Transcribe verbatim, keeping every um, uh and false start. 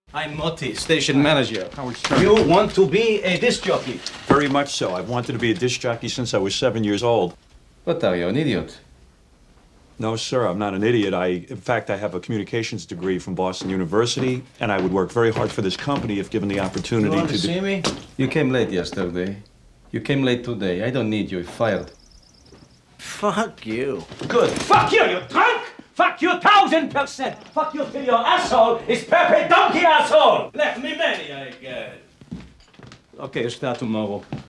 I'm Motti, station manager. Howard Stern. You want to be a disc jockey? Very much so. I've wanted to be a disc jockey since I was seven years old. What are you, an idiot? No, sir, I'm not an idiot. I, in fact, I have a communications degree from Boston University, and I would work very hard for this company if given the opportunity You want to to see me? You came late yesterday. You came late today. I don't need you. You're fired. Fuck you. Good. Fuck you, you drunk! Fuck you, thousand percent! Fuck you till your asshole is Pepe Donkey asshole! Left me many, I guess. Okay, start tomorrow.